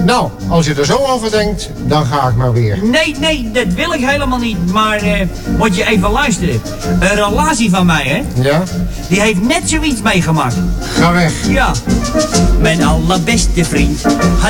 Nou, als je er zo over denkt, dan ga ik maar weer. Nee, dat wil ik helemaal niet. Maar moet je even luisteren. Een relatie van mij, hè? Ja? Die heeft net zoiets meegemaakt. Ga weg. Ja. Mijn allerbeste vriend